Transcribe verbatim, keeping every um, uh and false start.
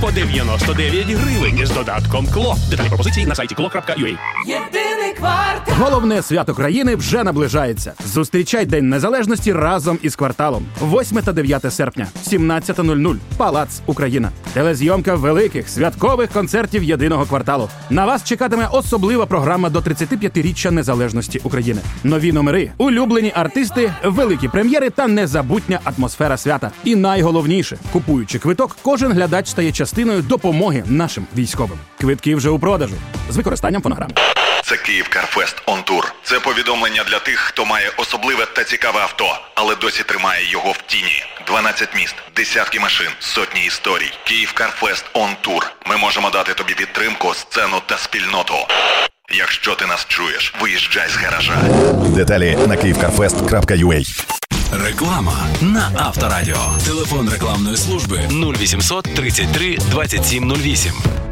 по дев'яносто дев'ять гривень з додатком КЛО. Деталі пропозиції на сайті кло крапка ю а. Єдиний квартал. Головне свято країни вже наближається. Зустрічай День Незалежності разом із кварталом. восьме та дев'яте серпня, сімнадцята нуль нуль, Палац Україна. Телезйомка великих святкових концертів Єдиного кварталу. На вас чекатиме особлива програма до тридцятип'ятиріччя незалежності України. Нові номери, улюблені артисти, великі прем'єри та незабутня атмосфера свята. І найголовніше, купуючи квиток, кожен глядач стає частиною допомоги нашим військовим. Квитки вже у продажу. З використанням фонограм. Це Київ Карфест Он Тур. Це повідомлення для тих, хто має особливе та цікаве авто, але досі тримає його в тіні. дванадцять міст, десятки машин, сотні історій. Київ Карфест Он Тур. Ми можемо дати тобі підтримку, сцену та спільноту. Якщо ти нас чуєш, виїжджай з гаража. Деталі на київ карфест крапка ю а. Реклама на Авторадіо. Телефон рекламної служби нуль вісімсот тридцять три двадцять сім нуль вісім.